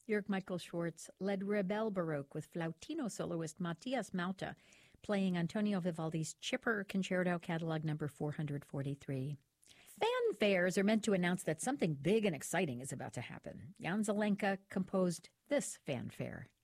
Jörg Michael Schwartz led Rebel Baroque with flautino soloist Matthias Mauta, playing Antonio Vivaldi's Chipper Concerto Catalog number 443. Fanfares are meant to announce that something big and exciting is about to happen. Jan Zelenka composed this fanfare.